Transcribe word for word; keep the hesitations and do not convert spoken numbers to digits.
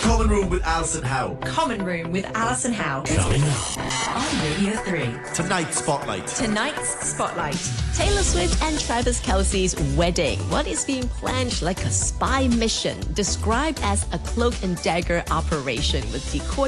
Common Room with Alison Howe. Common Room with Alison Howe. Coming up On Radio three. Tonight's Spotlight. Tonight's Spotlight. Taylor Swift and Travis Kelce's wedding. What is being planned like a spy mission, described as a cloak and dagger operation with decoy